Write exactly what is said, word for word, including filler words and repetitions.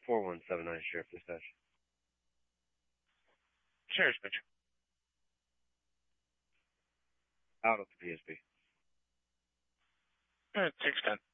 four one seven nine, Sheriff Dispatch. Sheriff Dispatch. Out of the P S P. Alright, six ten.